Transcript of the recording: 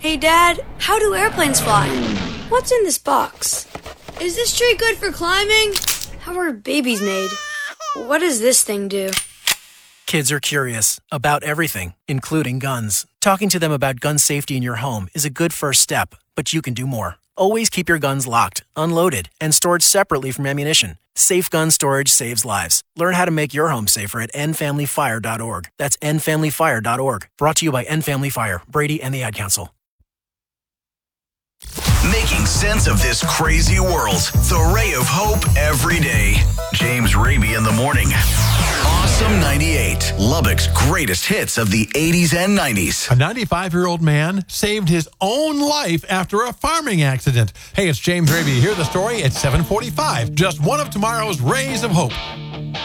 Hey, Dad, how do airplanes fly? What's in this box? Is this tree good for climbing? How are babies made? What does this thing do? Kids are curious about everything, including guns. Talking to them about gun safety in your home is a good first step, but you can do more. Always keep your guns locked, unloaded, and stored separately from ammunition. Safe gun storage saves lives. Learn how to make your home safer at endfamilyfire.org. That's endfamilyfire.org. Brought to you by End Family Fire, Brady, and the Ad Council. Making sense of this crazy world. The ray of hope every day. James Raby in the morning. Awesome 98. Lubbock's greatest hits of the 80s and 90s. A 95-year-old man saved his own life after a farming accident. Hey, it's James Raby. Hear the story at 7:45. Just one of tomorrow's rays of hope.